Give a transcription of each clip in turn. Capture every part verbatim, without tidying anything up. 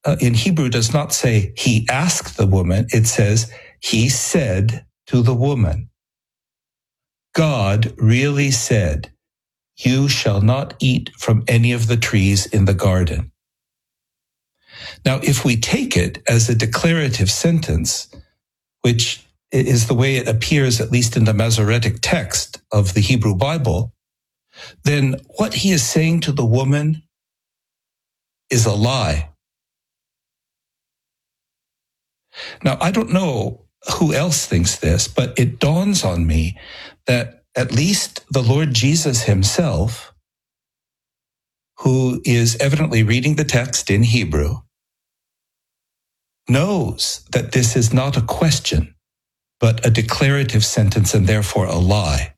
uh, in Hebrew does not say he asked the woman. It says he said to the woman. God really said, you shall not eat from any of the trees in the garden. Now, if we take it as a declarative sentence, which is the way it appears, at least in the Masoretic text of the Hebrew Bible, then what he is saying to the woman is a lie. Now, I don't know who else thinks this, but it dawns on me that at least the Lord Jesus himself, who is evidently reading the text in Hebrew, knows that this is not a question, but a declarative sentence and therefore a lie.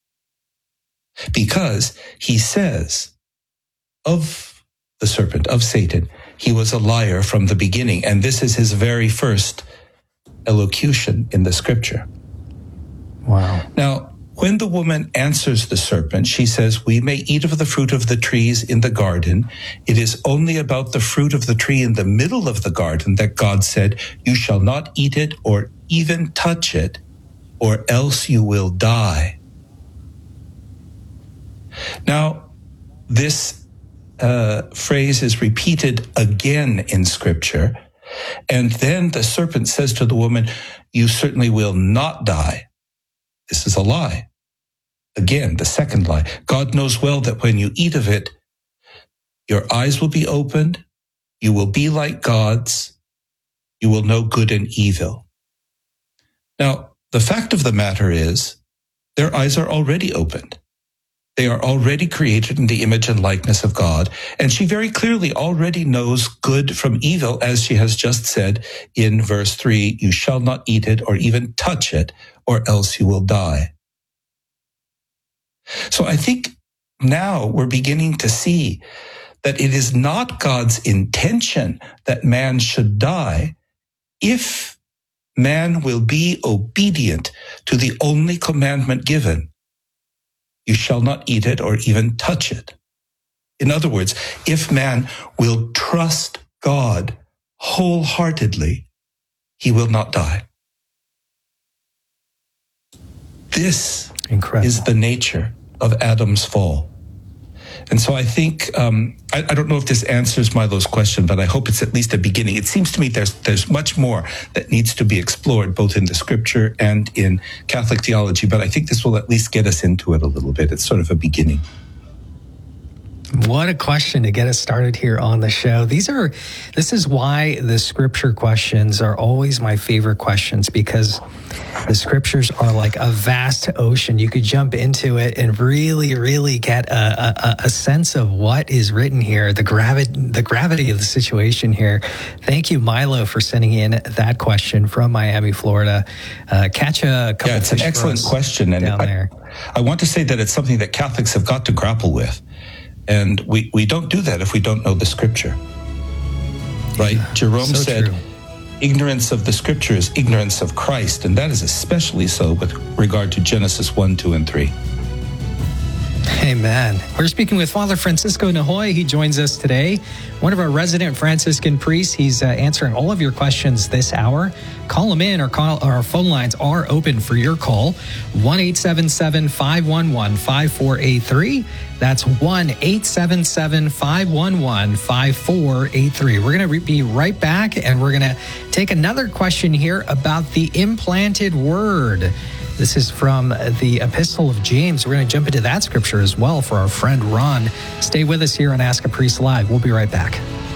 Because he says of the serpent, of Satan, he was a liar from the beginning. And this is his very first elocution in the scripture. Wow. Now, when the woman answers the serpent, she says, we may eat of the fruit of the trees in the garden. It is only about the fruit of the tree in the middle of the garden that God said, you shall not eat it or even touch it, or else you will die. Now, this uh, phrase is repeated again in Scripture, and then the serpent says to the woman, you certainly will not die. This is a lie. Again, the second lie. God knows well that when you eat of it, your eyes will be opened, you will be like gods, you will know good and evil. Now, the fact of the matter is, their eyes are already opened. They are already created in the image and likeness of God, and she very clearly already knows good from evil, as she has just said in verse three, you shall not eat it or even touch it, or else you will die. So I think now we're beginning to see that it is not God's intention that man should die if man will be obedient to the only commandment given. You shall not eat it or even touch it. In other words, if man will trust God wholeheartedly, he will not die. This Incredible. is the nature of Adam's fall. And so I think, um, I, I don't know if this answers Milo's question, but I hope it's at least a beginning. It seems to me there's there's much more that needs to be explored, both in the scripture and in Catholic theology, but I think this will at least get us into it a little bit. It's sort of a beginning. What a question to get us started here on the show. These are, this is why the scripture questions are always my favorite questions, because the scriptures are like a vast ocean. You could jump into it and really, really get a, a, a sense of what is written here, the gravity, the gravity of the situation here. Thank you, Milo, for sending in that question from Miami, Florida. Uh, catch a couple. Yeah, it's an excellent question, and down I, there. I want to say that it's something that Catholics have got to grapple with. And we, we don't do that if we don't know the scripture, right? Yeah, Jerome so said, true. Ignorance of the scripture is ignorance of Christ. And that is especially so with regard to Genesis one, two, and three. Amen. We're speaking with Father Francisco Nahoy. He joins us today, one of our resident Franciscan priests. He's uh, answering all of your questions this hour. Call him in, or call, our phone lines are open for your call. one eight seven seven, five one one, five four eight three. That's one eight seven seven, five one one, five four eight three. We're going to be right back, and we're going to take another question here about the implanted word. This is from the Epistle of James. We're going to jump into that scripture as well for our friend Ron. Stay with us here on Ask a Priest Live. We'll be right back.